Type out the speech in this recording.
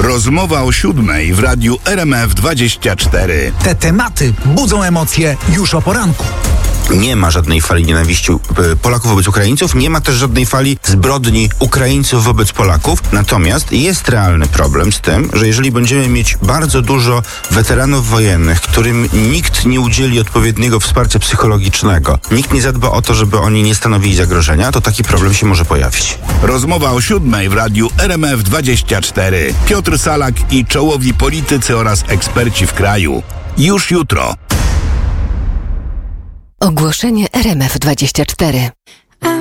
Rozmowa o 7:00 w radiu RMF24. Te tematy budzą emocje już o poranku. Nie ma żadnej fali nienawiści Polaków wobec Ukraińców, nie ma też żadnej fali zbrodni Ukraińców wobec Polaków. Natomiast jest realny problem z tym, że jeżeli będziemy mieć bardzo dużo weteranów wojennych, którym nikt nie udzieli odpowiedniego wsparcia psychologicznego, nikt nie zadba o to, żeby oni nie stanowili zagrożenia, to taki problem się może pojawić. Rozmowa o 7:00 w radiu RMF24. Piotr Salak i czołowi politycy oraz eksperci w kraju. Już jutro. Ogłoszenie RMF24.